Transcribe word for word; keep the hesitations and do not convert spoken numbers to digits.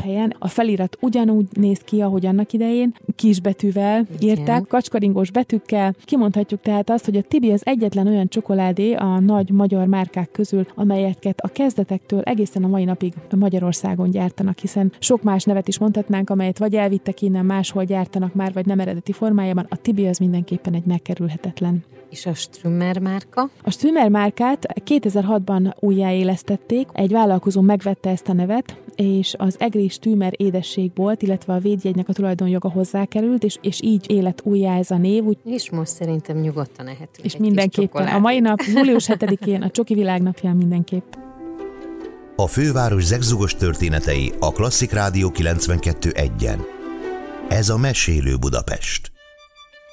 helyen. A felirat ugyanúgy néz ki, ahogy annak idején, kisbetűvel írták, kacskaringós betűkkel. Kimondhatjuk tehát azt, hogy a Tibi az egyetlen olyan csokoládé a nagy magyar márkák közül, amelyeket a kezdetektől egészen a mai napig Magyarországon gyártanak, hiszen sok más nevet is mondhatnánk, amelyet vagy elvittek innen, máshol gyártanak már, vagy nem eredeti formájában. A Tibi az mindenképpen egy megkerülhetetlen. És a Strümmer márka? A Strümmer márkát kétezer-hatban újjáélesztették, egy vállalkozó megvette ezt a nevet, és az egri Strümmer édességbolt, illetve a védjegynek a tulajdonjoga hozzákerült, és, és így élet újjá ez a név. Úgy, és most szerintem nyugodtan ehetünk. És mindenképpen. A mai nap, július hetedikén, a Csoki Világnapján mindenképp. A főváros zegzugos történetei a Klasszik Rádió kilencvenkettő egyen. Ez a Mesélő Budapest.